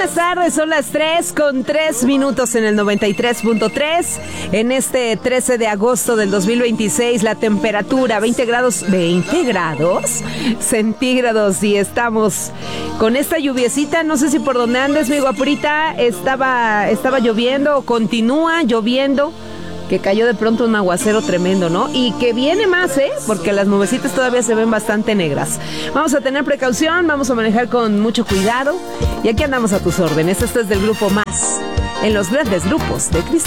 buenas tardes, son las 3:03 en el 93.3. En este 13 de agosto del 2026, la temperatura 20 grados centígrados, y estamos con esta lluviecita. No sé si por donde andes, mi guapurita, estaba lloviendo o continúa lloviendo, que cayó de pronto un aguacero tremendo, ¿no? Y que viene más, porque las nubecitas todavía se ven bastante negras. Vamos a tener precaución, vamos a manejar con mucho cuidado, y aquí andamos a tus órdenes. Este es del Grupo Más, en los grandes grupos de Cristal.